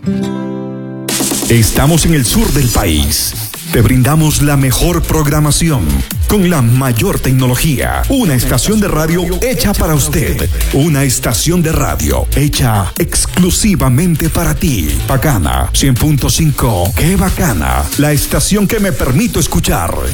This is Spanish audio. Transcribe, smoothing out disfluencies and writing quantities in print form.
Estamos en el sur del país. Te brindamos la mejor programación con la mayor tecnología. Una estación de radio hecha para usted. Una estación de radio hecha exclusivamente para ti. Bacana 100.5. ¡Qué bacana! La estación que me permito escuchar.